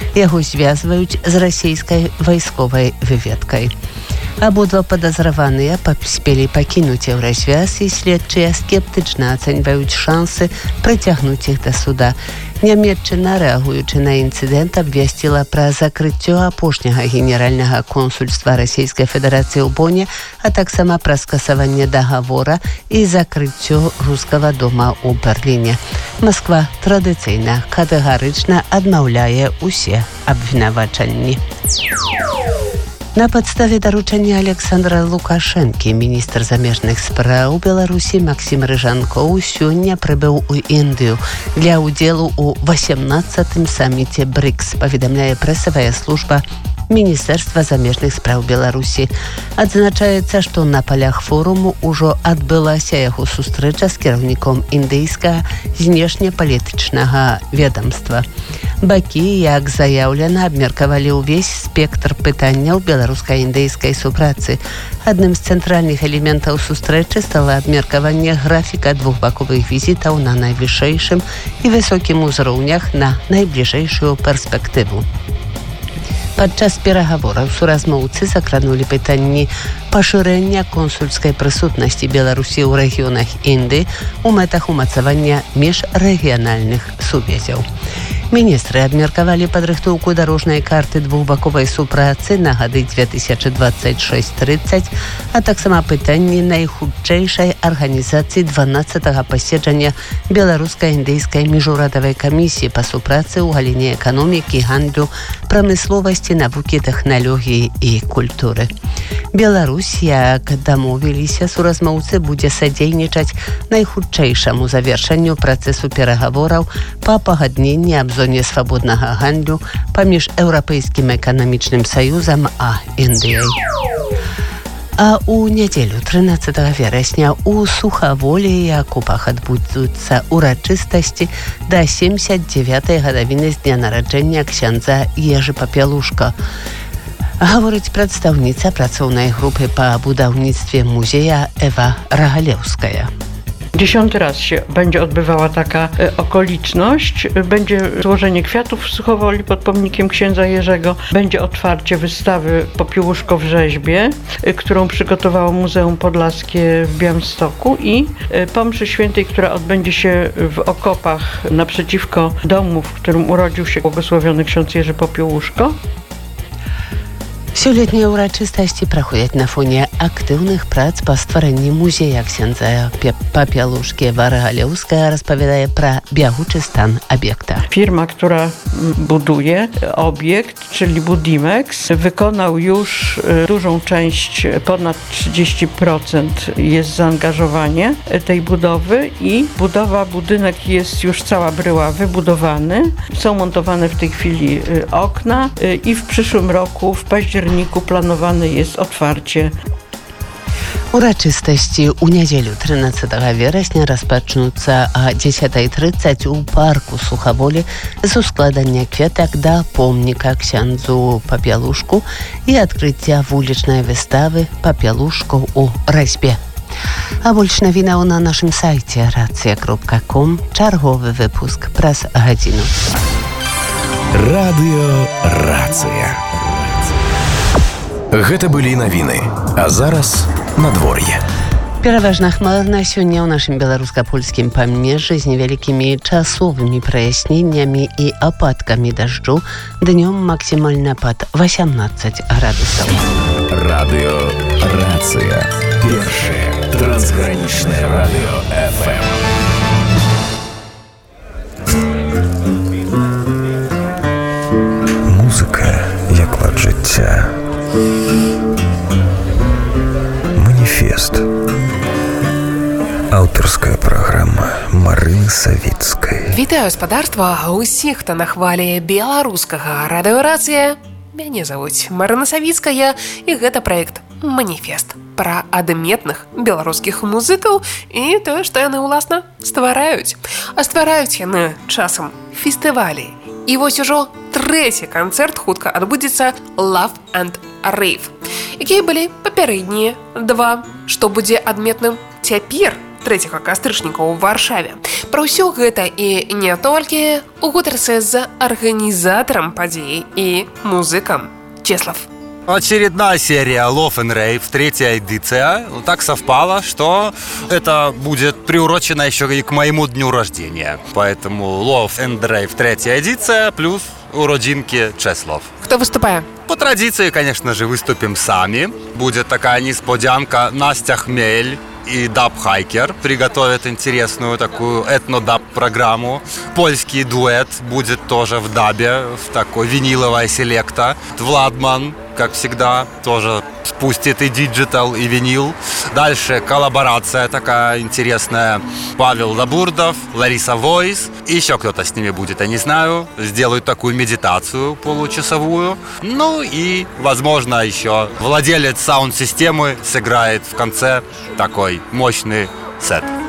Яго звязваюць з расійскай вайсковай выведкай. Абодва падазраваныя паспелі пакінуць Еўразвяз, і следчыя скептычна ацэньваюць шансы прыцягнуць іх да суда. Нямецчына, рэагуючы на інцыдэнт, абвясціла пра закрыццё апошняга генеральнага консульства Расійскай Федэрацыі ў Боне, а таксама пра скасаванне дагавора і закрыццё рускага дома ў Берліне. Масква традыцыйна катэгарычна адмаўляе усе абвінавачанні. На падставе даручання Александра Лукашэнкі міністр замежных спраў Беларусі Максім Рыжанкоў сёння прыбыў у Індыю для ўдзелу ў 18-м саміце БРИКС, паведамляе прэсавая служба Міністэрства замежных спраў Беларусі. Адзначаецца, што на палях форуму ўжо адбылася яго сустрэча з кіраўніком індыйскага знешнепалітычнага ведамства. Бакі, як заяўлена, абмеркавалі ўвесь спектр пытанняў беларуска-індыйскай супрацы. Адным з цэнтральных элементаў сустрэчы стала абмеркаванне графіка двухбаковых візітаў на найвышэйшым і высокім узроўнях на найбліжэйшую перспектыву. Падчас перагавораў суразмоўцы закранулі пытанні пашырэння консульскай прысутнасці Беларусі ў рэгіёнах Індыі ў мэтах умацавання міжрэгіянальных сувязяў. Міністры абмеркавалі падрыхтоўку дарожнай карты двухбаковай супрацы на гады 2026-30, а таксама пытанні найхутчэйшай арганізацыі 12-го паседжання беларуска-індыйскай міжурадавай камісіі па супрацы ў галіне эканомікі, гандлю, прамысловасці, навукі, тэхналогіі і культуры. Беларусь, як дамовіліся суразмоўцы, будзе садзейнічаць найхутчэйшаму завяршэнню працэсу перагавораў па пагадненні аб зоне свабоднага гандлю паміж Еўрапейскім эканамічным саюзам а Індыяй. А ў нядзелю 13 верасня у Сухаволі і Акупах адбудуцца урачыстасці да 79-й гадавіны з дня нараджэння ксяндза Ежы Папялушка. Гаворыць прадстаўніца працоўнай групы па будаўніцтwie музея Ewa Ragalewska. 10. raz się będzie odbywała taka okoliczność. Będzie złożenie kwiatów w Suchowoli pod pomnikiem księdza Jerzego. Będzie otwarcie wystawy Popiełuszko w rzeźbie, którą przygotowało Muzeum Podlaskie w Białymstoku, i po mszy świętej, która odbędzie się w okopach naprzeciwko domu, w którym urodził się błogosławiony ksiądz Jerzy Popiełuszko. Сёлетнія ўрачыстасці праходзяць на фоне актыўных прац па стварэнні музея ксяндза Папялушкі. Ewa Ragalewska распавядае пра бягучы стан аб'екта. Firma, która buduje obiekt, czyli Budimex, wykonał już dużą część, ponad 30% jest zaangażowanie tej budowy, i budynek jest już cała bryła wybudowany. Są montowane w tej chwili okna i w przyszłym roku, w październiku, planowane jest otwarcie. Урачыстасці ў нядзелю 13 верасня распачнуцца о 10:30 у парку Сухаволі з ускладання кветак да помніка ксяндзу Папялушку і адкрыцця вулічнай выставы «Папялушко ў разьбе». А больш навінаў на нашым сайце racja.com. Чарговы выпуск праз гадзіну. Радыё «Рацыя». Гэта былі навіны, а зараз надвор'е. Пераважна хмарна сёння ў нашым беларуска-польскім памежжы з невялікімі часовымі праясненнямі і ападкамі дажджу. Днём максімальна пад 18 градусаў. Радыё «Рацыя». Першае трансгранічнае радыё FM. Музыка як лад жыцця. Маніфест. Аўтарская праграма Марыны Савіцкай. Вітаю спадарства усіх, хто на хвалі беларускага радыё «Рацыя». Мяне завуць Марына Савіцкая, і гэта праект «Маніфест» пра адметных беларускіх музыкаў і тое, што яны, уласна, ствараюць. А ствараюць яны часам фестывалі. І вось ужо трэці канцэрт хутка адбудзецца «Love and Rave», якія былі папярэднія два. Што будзе адметным цяпер 3 кастрычніка ў Варшаве. Пра ўсё гэта і не толькі у гутарцы з арганізатарам падзеі і музыкам. Чеслав. Очередная серия Love and Rave, 3-я эдиция. Так совпало, что это будет приурочено еще и к моему дню рождения. Поэтому Love and Rave, 3-я эдиция, плюс уродинки Чеслав. Кто выступает? По традиции, конечно же, выступим сами. Будет такая несподянка. Настя Хмель и даб-хайкер приготовят интересную такую этно-даб-программу. Польский дуэт будет тоже в дабе, в такой виниловой селекта. Владман, как всегда, тоже спустит и диджитал, и винил. Дальше коллаборация такая интересная. Павел Лабурдов, Лариса Войс. И еще кто-то с ними будет, я не знаю. Сделают такую медитацию получасовую. Ну и, возможно, еще владелец саунд-системы сыграет в конце такой мощный сет.